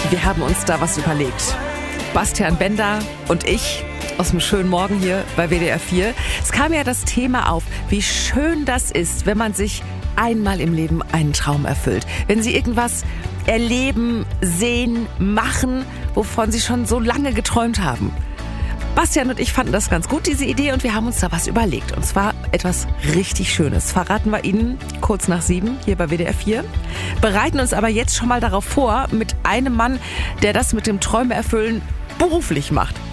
Wir haben uns da was überlegt. Bastian Bender und ich aus dem schönen Morgen hier bei WDR 4. Es kam ja das Thema auf, wie schön das ist, wenn man sich einmal im Leben einen Traum erfüllt. Wenn Sie irgendwas erleben, sehen, machen, wovon Sie schon so lange geträumt haben. Bastian und ich fanden das ganz gut, diese Idee, und wir haben uns da was überlegt. Und zwar etwas richtig Schönes. Verraten wir Ihnen kurz nach 7 hier bei WDR 4. Bereiten uns aber jetzt schon mal darauf vor mit einem Mann, der das mit dem Träume erfüllen beruflich macht.